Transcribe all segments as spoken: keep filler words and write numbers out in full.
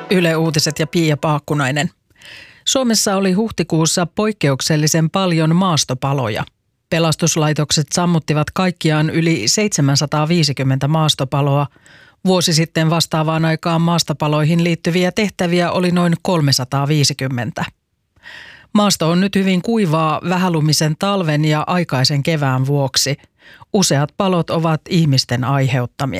Yle Uutiset ja Pia Paakkunainen. Suomessa oli huhtikuussa poikkeuksellisen paljon maastopaloja. Pelastuslaitokset sammuttivat kaikkiaan yli seitsemänsataaviisikymmentä maastopaloa. Vuosi sitten vastaavaan aikaan maastopaloihin liittyviä tehtäviä oli noin kolmesataaviisikymmentä. Maasto on nyt hyvin kuivaa vähälumisen talven ja aikaisen kevään vuoksi. Useat palot ovat ihmisten aiheuttamia.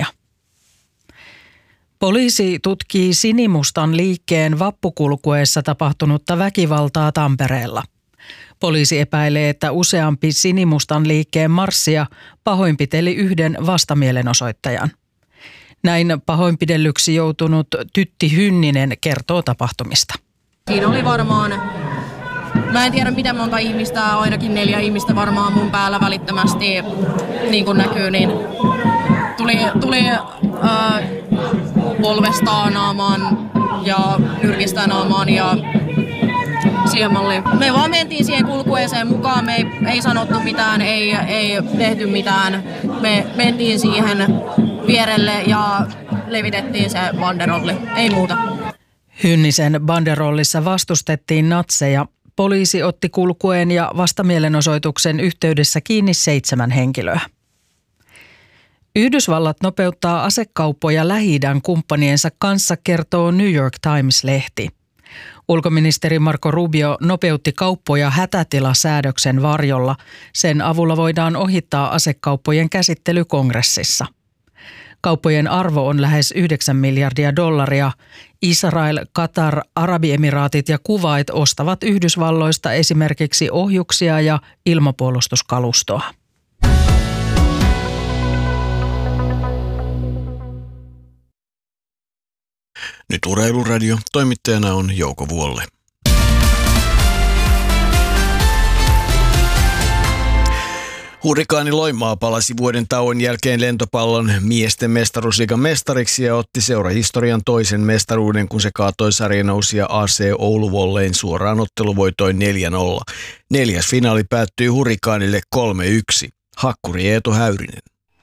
Poliisi tutkii Sinimustan liikkeen vappukulkueessa tapahtunutta väkivaltaa Tampereella. Poliisi epäilee, että useampi Sinimustan liikkeen marssia pahoinpiteli yhden vastamielenosoittajan. Näin pahoinpidellyksi joutunut Tytti Hynninen kertoo tapahtumista. Siinä oli varmaan, mä en tiedä miten monta ihmistä, ainakin neljä ihmistä varmaan mun päällä välittömästi, niin kuin näkyy, niin tuli, tuli äh, polvesta naamaan ja nyrkistä naamaan ja siihen malliin. Me vaan mentiin siihen kulkueeseen mukaan, me ei, ei sanottu mitään, ei, ei tehty mitään. Me mentiin siihen vierelle ja levitettiin se banderolli, ei muuta. Hynnisen banderollissa vastustettiin natseja. Poliisi otti kulkueen ja vastamielenosoituksen yhteydessä kiinni seitsemän henkilöä. Yhdysvallat nopeuttaa asekauppoja Lähi-idän kumppaniensa kanssa, kertoo New York Times-lehti. Ulkoministeri Marco Rubio nopeutti kauppoja hätätilasäädöksen varjolla. Sen avulla voidaan ohittaa asekauppojen käsittely kongressissa. Kauppojen arvo on lähes yhdeksän miljardia dollaria. Israel, Katar, Arabiemiraatit ja Kuwait ostavat Yhdysvalloista esimerkiksi ohjuksia ja ilmapuolustuskalustoa. Nyt Urheiluradio. Toimittajana on Jouko Vuolle. Hurrikaani Loimaa palasi vuoden tauon jälkeen lentopallon miesten mestaruusliigan mestariksi ja otti seurahistorian toisen mestaruuden, kun se kaatoi sarjanousia A C Oulu Volleyn suoraan otteluvoitoin neljä nolla. Neljäs finaali päättyi Hurrikaanille kolme yksi. Hakkuri Eetu Häyrinen.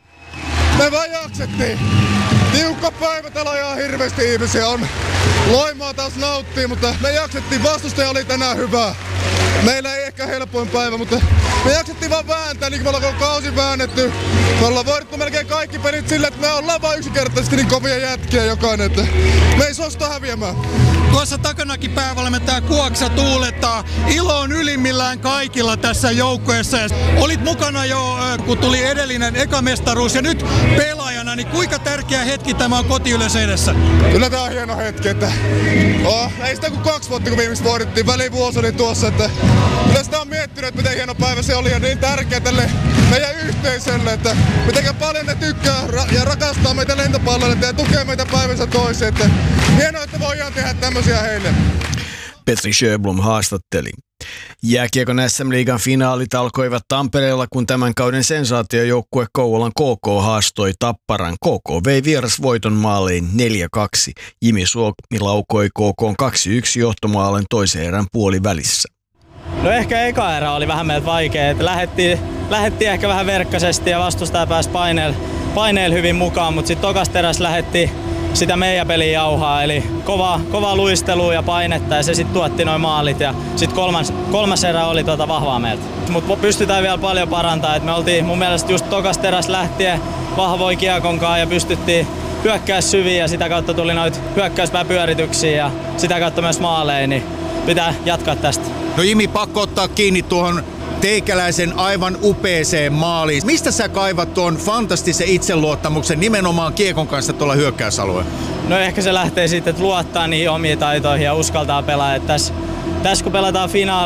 Me vaan jaksettiin. Tiukka päivä, täällä on ihan hirveästi ihmisiä on. Loimaa taas nauttii, mutta me jaksettiin. Vastustaja oli tänään hyvä. Meillä ei ehkä helpoin päivä, mutta me jaksettiin vaan vääntää, niin kuin me ollaan kausi väännetty. Me ollaan voitettu melkein kaikki pelit sillä, että me ollaan vaan yksinkertaisesti niin kovia jätkiä jokainen, että me ei suosta häviämään. Tuossa takanakin päävalmentaja Kuoksa tuulettaa. Ilo on ylimmillään kaikilla tässä joukkueessa. Olit mukana jo, kun tuli edellinen ekamestaruus ja nyt pelaajana, niin kuinka tärkeä hetki tämä on kotiyleisön edessä? Kyllä tämä on hieno hetki, että oh, ei sitä kuin kaksi vuotta kun viimeksi voidettiin, välivuosi oli tuossa, että kyllä sitä on miettinyt, että miten hieno päivä se oli ja niin tärkeä tälle meidän yhteisölle, että miten paljon ne tykkää ja rakastaa meitä lentopalloille ja tukee meitä päivänsä toiseen, että hienoa, että voidaan tehdä tämmöisiä heille. Petri Sjöblom haastatteli. Jääkiekon S M-liigan finaalit alkoivat Tampereella, kun tämän kauden sensaatiojoukkue Kouvolan K K haastoi Tapparan. K K vei vierasvoiton maalein neljä kaksi. Jimi Suomi laukoi K K:n kaksi yksi johtomaalen toisen erän puolivälissä. No ehkä eka erä oli vähän meiltä vaikea. Lähettiin, lähettiin ehkä vähän verkkaisesti ja vastustaja pääsi paineella paineel hyvin mukaan, mutta sitten tokasta erässä lähettiin sitä meidän peliä jauhaa, eli kova, kova luistelua ja painetta ja se sitten tuotti noin maalit ja sitten kolmas, kolmas erä oli tuota vahvaa meiltä. Mutta pystytään vielä paljon parantamaan, että me oltiin mun mielestä just tokasta erässä lähtien vahvoin kiekonkaan ja pystyttiin hyökkää syviin ja sitä kautta tuli noita hyökkäyspääpyörityksiä ja sitä kautta myös maaleja, niin pitää jatkaa tästä. No Jimi, pakko ottaa kiinni tuohon teikäläisen aivan upeeseen maaliin. Mistä sä kaivat tuon fantastisen itseluottamuksen nimenomaan kiekon kanssa tuolla hyökkäysalueella? No ehkä se lähtee siitä, että luottaa niihin omiin taitoihin ja uskaltaa pelaa. Tässä täs kun pelataan finaali,